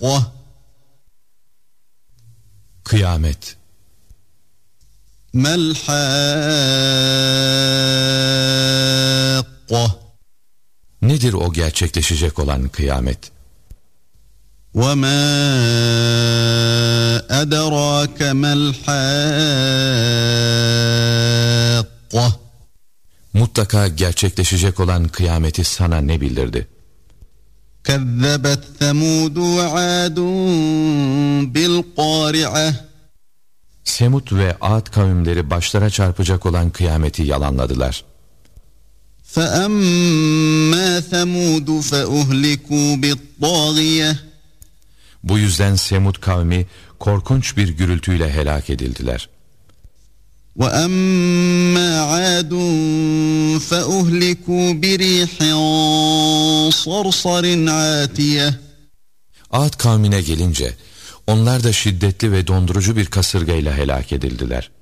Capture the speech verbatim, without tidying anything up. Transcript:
Kıyamet. Melhâkkah. Nedir o gerçekleşecek olan kıyamet? وَمَا أَدَرَاكَ مَا الْحَاقَّةُ. Mutlaka gerçekleşecek olan kıyameti sana ne bildirdi? كَذَّبَتْ ثَمُودُ وَعَادٌ بِالْقَارِعَةِ. Semud ve Ad kavimleri başlara çarpacak olan kıyameti yalanladılar. فَأَمَّا ثَمُودُ فَأُهْلِكُوا بِالطَّاغِيَةِ. Bu yüzden Semud kavmi korkunç bir gürültüyle helak edildiler. وَأَمَّا عَادٌ فَأُهْلِكُوا بِرِيحٍ صَرْصَرٍ عَاتِيَةٍ. Ad kavmine gelince onlar da şiddetli ve dondurucu bir kasırgayla helak edildiler.